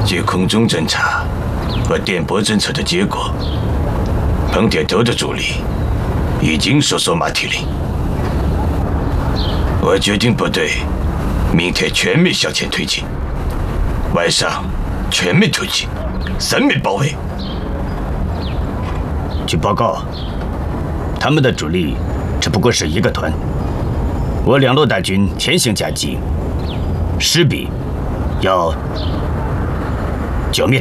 据空中侦察和电波侦测的结果，彭铁头的主力已经收缩马蹄岭。我决定部队明天全面向前推进，晚上全面突击，三面包围。 据报告，他们的主力只不过是一个团，我2路大军前行夹击，势必要剿灭。